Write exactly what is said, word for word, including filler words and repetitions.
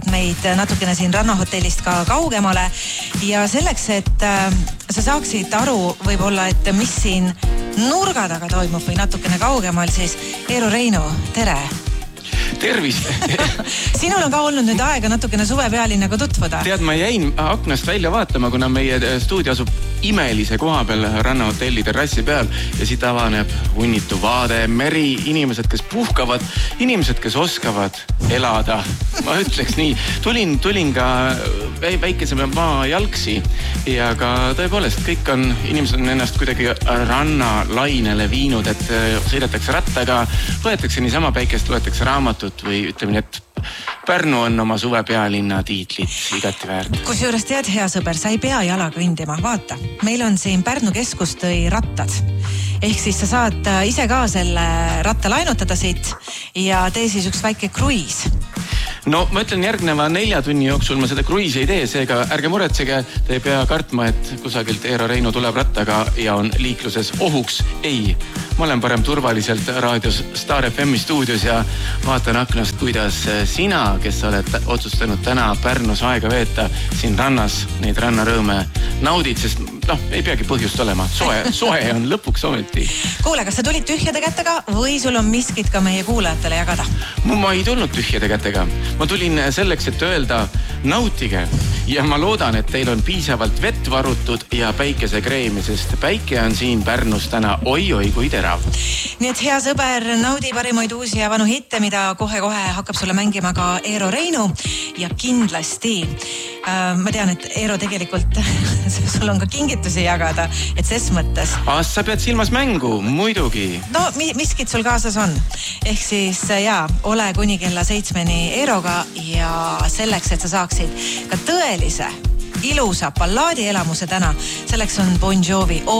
meid natukene siin rannahotellist ka kaugemale ja selleks, et sa saaksid aru võib-olla, et mis siin nurga taga toimub või natukene kaugemal, siis Eero Reino, tere! Tervist! Sinul on ka olnud nüüd aega natukene suvepealinnaga tutvuda. Tead, ma jäin aknast välja vaatama, kuna meie stuudio asub imelise koha peal rannahotelli terrassi peal ja siit avaneb hunnitu vaade, meri, inimesed, kes puhkavad, inimesed, kes oskavad elada. Ma ütleks nii, tulin, tulin ka väikese maa jalgsi ja ka tõepoolest kõik on, inimesed on ennast kuidagi rannalainele viinud, et sõidetakse rattaga, võetakse niisama päikest, võetakse raamatut või ütleme nii, et Pärnu on oma suve pealinna tiitlit igati väärt. Kusjuures tead, hea sõber, sa ei pea jala kõndima. Vaata, meil on siin Pärnu keskus tõi rattad. Ehk siis sa saad ise ka selle ratta lainutada siit ja tee siis üks väike kruiis. No ma ütlen, järgneva nelja tunni jooksul ma seda kruiisi ei tee, seega ärge muretsege, te ei pea kartma, et kusagilt Eero Reino tuleb rattaga ja on liikluses ohuks. Ei, ma olen parem turvaliselt raadios Star F M stuudios ja vaatan aknast, kuidas sina, kes oled otsustanud täna Pärnus aega veeta, siin rannas neid rannarõõme naudid, sest noh, ei peagi põhjust olema. Soe, soe on lõpuks ometi. Kuule, kas sa tulid tühjade kätega või sul on miskit ka meie kuulajatele jagada? Ma ei tulnud tühjade kätega. Ma tulin selleks, et öelda nautige ja ma loodan, et teil on piisavalt vett varutud ja päikesekreemi, sest päike on siin Pärnus täna oi-oi kui terav. Nii et hea sõber, naudi parimaid uusi ja vanu hitte, mida kohe-kohe hakkab sulle mängima ka Eero Reino ja kindlasti äh, ma tean, et Eero tegelikult sul on ka kingitusi jagada, et ses mõttes. Ah, sa pead silmas mängu, muidugi. No miskit sul kaasas on. Ehk siis jaa, ole kuni kella seitsmeni Eeroga ja selleks, et sa saaksid ka tõelise ilusa ballaadi elamuse täna, selleks on Bon Jovi